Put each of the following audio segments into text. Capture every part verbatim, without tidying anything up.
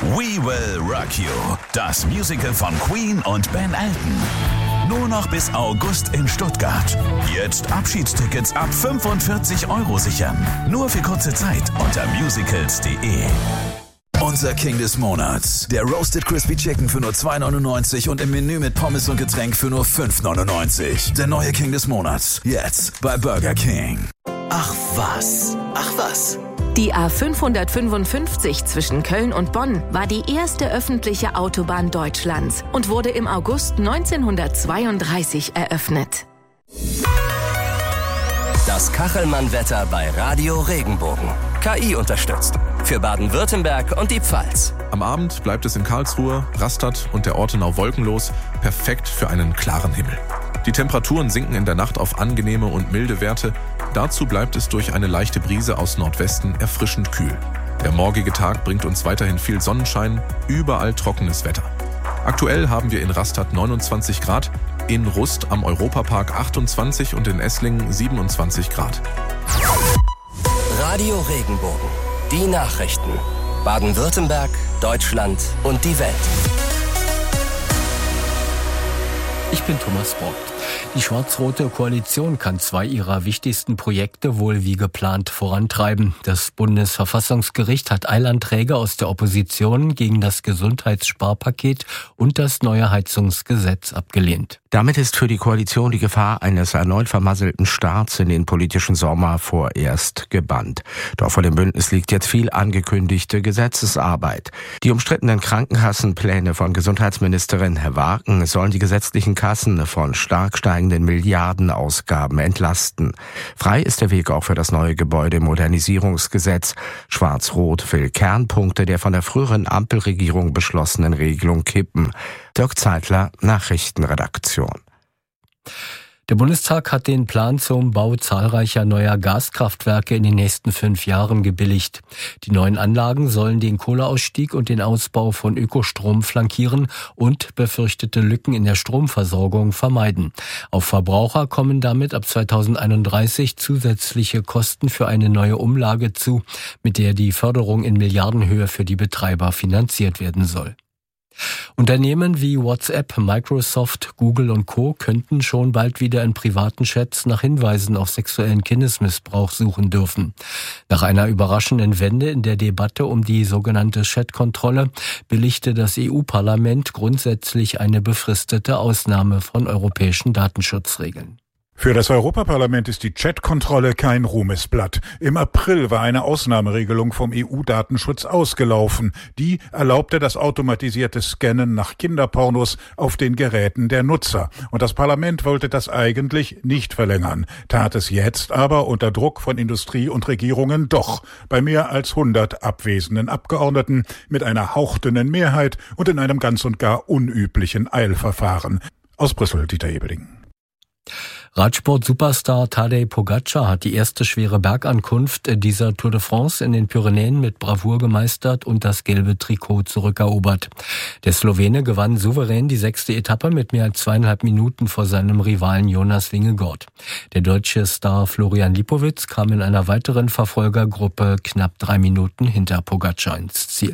We Will Rock You, das Musical von Queen und Ben Elton. Nur noch bis August in Stuttgart. Jetzt Abschiedstickets ab fünfundvierzig Euro sichern. Nur für kurze Zeit unter musicals punkt de. Unser King des Monats. Der Roasted Crispy Chicken für nur zwei neunundneunzig und im Menü mit Pommes und Getränk für nur fünf neunundneunzig. Der neue King des Monats. Jetzt bei Burger King. Ach was. Ach was. Die A fünfhundertfünfundfünfzig zwischen Köln und Bonn war die erste öffentliche Autobahn Deutschlands und wurde im August neunzehnhundertzweiunddreißig eröffnet. Das Kachelmann-Wetter bei Radio Regenbogen. K I unterstützt. Für Baden-Württemberg und die Pfalz. Am Abend bleibt es in Karlsruhe, Rastatt und der Ortenau wolkenlos. Perfekt für einen klaren Himmel. Die Temperaturen sinken in der Nacht auf angenehme und milde Werte. Dazu bleibt es durch eine leichte Brise aus Nordwesten erfrischend kühl. Der morgige Tag bringt uns weiterhin viel Sonnenschein, überall trockenes Wetter. Aktuell haben wir in Rastatt neunundzwanzig Grad, in Rust am Europapark achtundzwanzig und in Esslingen siebenundzwanzig Grad. Radio Regenbogen. Die Nachrichten. Baden-Württemberg, Deutschland und die Welt. Ich bin Thomas Brockt. Die schwarz-rote Koalition kann zwei ihrer wichtigsten Projekte wohl wie geplant vorantreiben. Das Bundesverfassungsgericht hat Eilanträge aus der Opposition gegen das Gesundheitssparpaket und das neue Heizungsgesetz abgelehnt. Damit ist für die Koalition die Gefahr eines erneut vermasselten Starts in den politischen Sommer vorerst gebannt. Doch vor dem Bündnis liegt jetzt viel angekündigte Gesetzesarbeit. Die umstrittenen Krankenkassenpläne von Gesundheitsministerin Wagen sollen die gesetzlichen Kassen von stark steigenden Milliardenausgaben entlasten. Frei ist der Weg auch für das neue Gebäudemodernisierungsgesetz. Schwarz-Rot will Kernpunkte der von der früheren Ampelregierung beschlossenen Regelung kippen. Dirk Zeitler, Nachrichtenredaktion. Der Bundestag hat den Plan zum Bau zahlreicher neuer Gaskraftwerke in den nächsten fünf Jahren gebilligt. Die neuen Anlagen sollen den Kohleausstieg und den Ausbau von Ökostrom flankieren und befürchtete Lücken in der Stromversorgung vermeiden. Auf Verbraucher kommen damit ab zweitausendeinunddreißig zusätzliche Kosten für eine neue Umlage zu, mit der die Förderung in Milliardenhöhe für die Betreiber finanziert werden soll. Unternehmen wie WhatsApp, Microsoft, Google und Co. könnten schon bald wieder in privaten Chats nach Hinweisen auf sexuellen Kindesmissbrauch suchen dürfen. Nach einer überraschenden Wende in der Debatte um die sogenannte Chatkontrolle billigte das E U-Parlament grundsätzlich eine befristete Ausnahme von europäischen Datenschutzregeln. Für das Europaparlament ist die Chat-Kontrolle kein Ruhmesblatt. Im April war eine Ausnahmeregelung vom E U-Datenschutz ausgelaufen. Die erlaubte das automatisierte Scannen nach Kinderpornos auf den Geräten der Nutzer. Und das Parlament wollte das eigentlich nicht verlängern, tat es jetzt aber unter Druck von Industrie und Regierungen doch, bei mehr als hundert abwesenden Abgeordneten mit einer hauchdünnen Mehrheit und in einem ganz und gar unüblichen Eilverfahren. Aus Brüssel, Dieter Ebeling. Radsport-Superstar Tadej Pogačar hat die erste schwere Bergankunft dieser Tour de France in den Pyrenäen mit Bravour gemeistert und das gelbe Trikot zurückerobert. Der Slowene gewann souverän die sechste Etappe mit mehr als zweieinhalb Minuten vor seinem Rivalen Jonas Vingegaard. Der deutsche Star Florian Lipowitz kam in einer weiteren Verfolgergruppe knapp drei Minuten hinter Pogačar ins Ziel.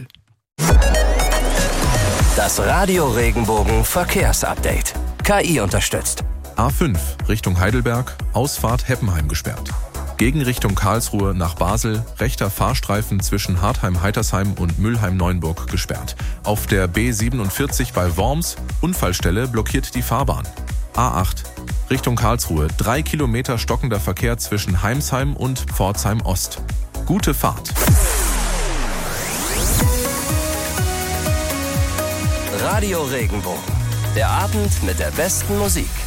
Das Radio Regenbogen Verkehrsupdate. K I unterstützt. A fünf Richtung Heidelberg, Ausfahrt Heppenheim gesperrt. Gegenrichtung Karlsruhe nach Basel, rechter Fahrstreifen zwischen Hartheim-Heitersheim und Mülheim-Neuenburg gesperrt. Auf der B siebenundvierzig bei Worms, Unfallstelle blockiert die Fahrbahn. A acht Richtung Karlsruhe, drei Kilometer stockender Verkehr zwischen Heimsheim und Pforzheim Ost. Gute Fahrt. Radio Regenbogen. Der Abend mit der besten Musik.